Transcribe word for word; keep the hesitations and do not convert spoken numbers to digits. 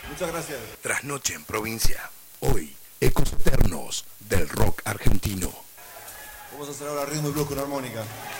Muchas gracias. Trasnoche en provincia. Hoy, ecos eternos del rock argentino. Vamos a hacer ahora ritmo y blues con armónica.